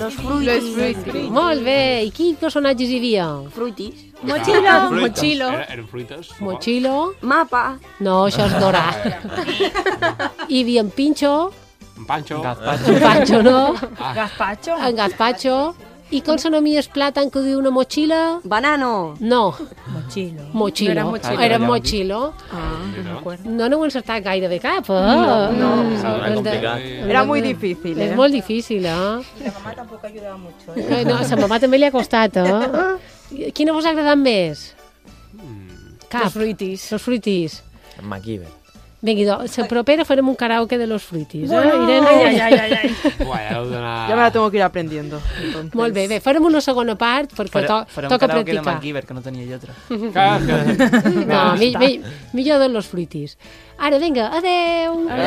Los fruitis. Molt bé. I quins personatges hi havia? Fruitis. Mochilo. Eren fruites. Mochilo. Mapa. No, això és Dora. Hi havia en Pincho. En Pancho. En Pancho, no? Gazpacho. En Gazpacho. I com s'anomia el plàtan que diu una motxilla? Banano. No. Mochilo. Mochilo. No era mochilo. Era mochilo. No heu encertat gairebé cap, eh? Era complicat. Era muy difícil, És ¿eh? molt difícil, eh? La mamá tampoco ayudaba mucho. No, a sa mamà també li ha costat, eh? Quina vos ha agradat més? Cap. Los fruitis. Los fruitis. En MacGyver. Vinga, la propera farem un karaoke de los fruitis, eh? Bueno, Irene? ay. Uai, ja heu d'anar... Ya me la tengo que ir aprendiendo. Entonces. Molt bé, farem una segona part perquè Farem toca karaoke de practicar. MacGyver, que no tenia lletra. Que... No, millor de los fruitis. Ara, vinga, adeu!